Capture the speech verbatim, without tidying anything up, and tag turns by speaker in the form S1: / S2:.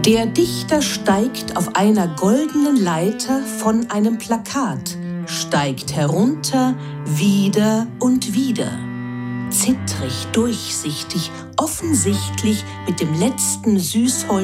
S1: Der Dichter steigt auf einer goldenen Leiter von einem Plakat, steigt herunter, wieder und wieder. Zittrig, durchsichtig, offensichtlich mit dem letzten Süßholz